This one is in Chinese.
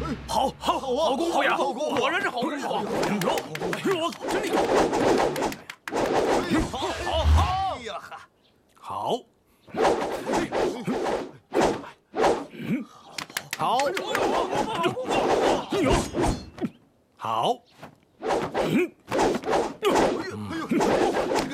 好功夫呀！果然是好功夫。我真厉害！好，好，好，好。